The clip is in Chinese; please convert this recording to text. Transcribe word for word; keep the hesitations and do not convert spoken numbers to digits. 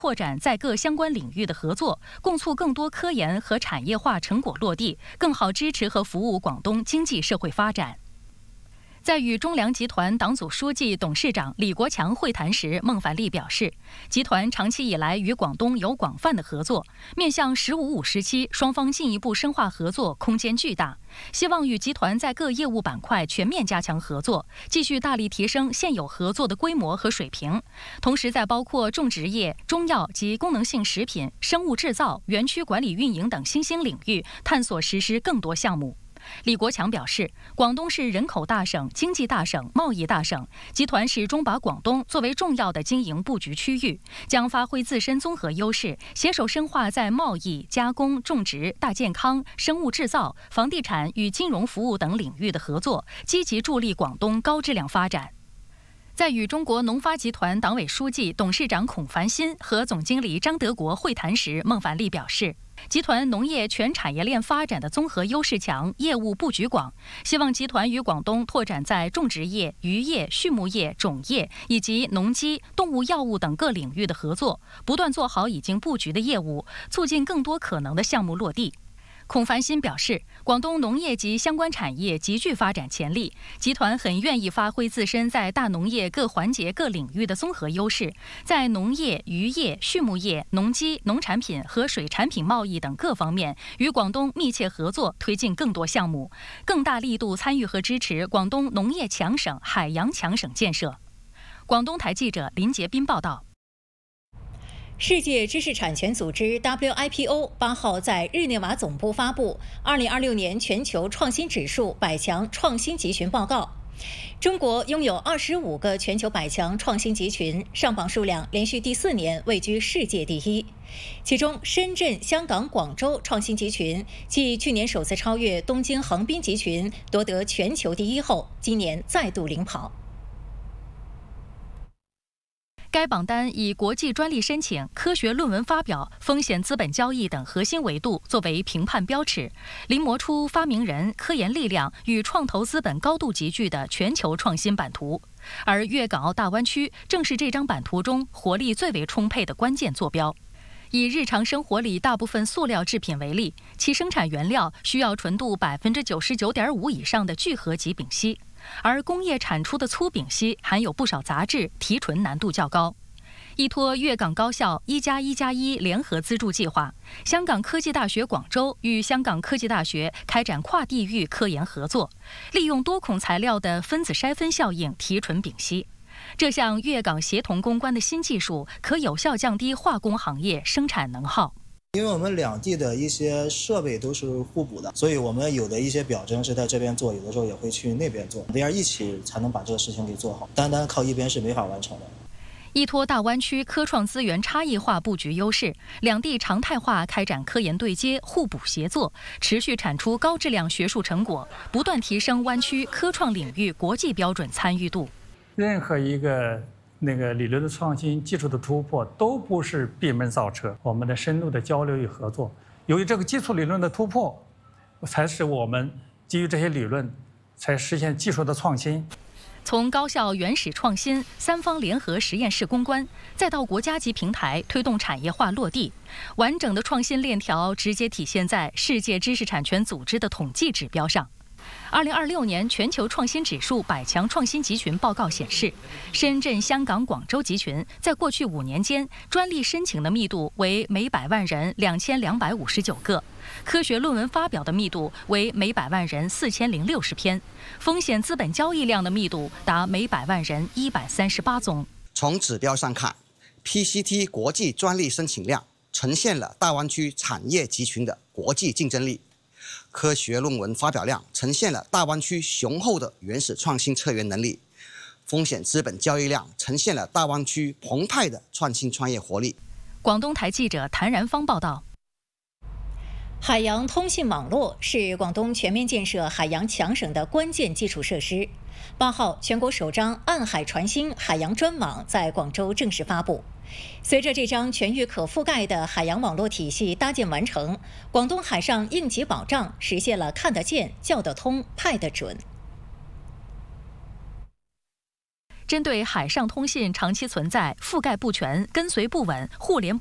拓展在各相关领域的合作，共促更多科研和产业化成果落地，更好支持和服务广东经济社会发展。在与中粮集团党组书记、董事长李国强会谈时，孟凡利表示，集团长期以来与广东有广泛的合作，面向“十五五”时期，双方进一步深化合作空间巨大。希望与集团在各业务板块全面加强合作，继续大力提升现有合作的规模和水平，同时在包括种植业、中药及功能性食品、生物制造、园区管理运营等新兴领域探索实施更多项目。李国强表示，广东是人口大省、经济大省、贸易大省，集团始终把广东作为重要的经营布局区域，将发挥自身综合优势，携手深化在贸易、加工、种植、大健康、生物制造、房地产与金融服务等领域的合作，积极助力广东高质量发展。在与中国农发集团党委书记、董事长孔繁新和总经理张德国会谈时，孟凡利表示，集团农业全产业链发展的综合优势强，业务布局广，希望集团与广东拓展在种植业、渔业、畜牧业、种业以及农机、动物药物等各领域的合作，不断做好已经布局的业务，促进更多可能的项目落地。孔繁新表示，广东农业及相关产业极具发展潜力，集团很愿意发挥自身在大农业各环节各领域的综合优势，在农业、渔业、畜牧业、农机、农产品和水产品贸易等各方面与广东密切合作，推进更多项目，更大力度参与和支持广东农业强省、海洋强省建设。广东台记者林杰斌报道。 世界知识产权组织 W I P O 八号在日内瓦总部发布二零二六年全球创新指数百强创新集群报告。中国拥有二十五个全球百强创新集群，上榜数量连续第四年位居世界第一。其中，深圳、香港、广州创新集群继去年首次超越东京横滨集群，夺得全球第一后，今年再度领跑。 该榜单以国际专利申请、科学论文发表、风险资本交易等核心维度作为评判标尺，临摹出发明人、科研力量与创投资本高度集聚的全球创新版图。而粤港澳大湾区正是这张版图中活力最为充沛的关键坐标。以日常生活里大部分塑料制品为例，其生产原料需要纯度百分之九十九点五以上的聚合级丙烯。而工业产出的粗丙烯含有不少杂质，提纯难度较高。依托粤港高校一加一加一联合资助计划，香港科技大学广州与香港科技大学开展跨地域科研合作，利用多孔材料的分子筛分效应提纯丙烯。这项粤港协同攻关的新技术，可有效降低化工行业生产能耗。 因为我们两地的一些设备都是互补的，所以我们有的一些表征是在这边做，有的时候也会去那边做，这样一起才能把这个事情给做好，单单靠一边是没法完成的。 依托大湾区科创资源差异化布局优势，两地常态化开展科研对接、互补协作，持续产出高质量学术成果，不断提升湾区科创领域国际标准参与度。 任何一个那个理论的创新、技术的突破都不是闭门造车，我们的深入的交流与合作，由于这个基础理论的突破，才使我们基于这些理论，才实现技术的创新。 从高校原始创新、三方联合实验室攻关，再到国家级平台推动产业化落地，完整的创新链条直接体现在世界知识产权组织的统计指标上。二零二六年全球创新指数百强创新集群报告显示，深圳、香港、广州集群在过去五年间专利申请的密度为每百万人两千两百五十九个，科学论文发表的密度为每百万人四千零六十篇，风险资本交易量的密度达每百万人一百三十八宗。 从指标上看 ，P C T 国际专利申请量呈现了大湾区产业集群的国际竞争力。科学论文发表量呈现了大湾区雄厚的原始创新策源能力，风险资本交易量呈现了大湾区澎湃的创新创业活力。 广东台记者谭然芳报道。 海洋通信网络是广东全面建设海洋强省的关键基础设施。八号，全国首张暗海传星海洋专网在广州正式发布。随着这张全域可覆盖的海洋网络体系搭建完成，广东海上应急保障实现了看得见、叫得通、派得准。 针对海上通信长期存在覆盖不全、跟随不稳、互联